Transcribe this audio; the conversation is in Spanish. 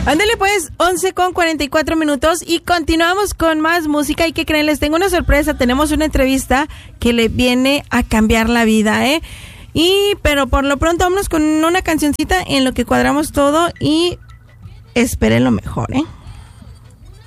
Ándale pues, 11:44 y continuamos con más música. Y ¿qué creen? Les tengo una sorpresa. Tenemos una entrevista que le viene a cambiar la vida, pero por lo pronto vámonos con una cancioncita en lo que cuadramos todo y esperen lo mejor,